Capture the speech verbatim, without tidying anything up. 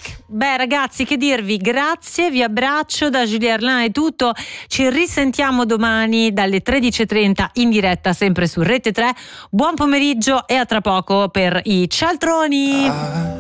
Mark, beh ragazzi, che dirvi, grazie, vi abbraccio, da Julia Erlin è tutto, ci risentiamo domani dalle tredici e trenta in diretta sempre su Rete tre. Buon pomeriggio e a tra poco per i cialtroni.